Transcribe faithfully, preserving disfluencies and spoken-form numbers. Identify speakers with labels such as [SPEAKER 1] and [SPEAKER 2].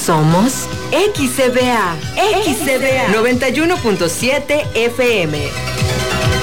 [SPEAKER 1] Somos X C B A, X C B A noventa y uno punto siete F M.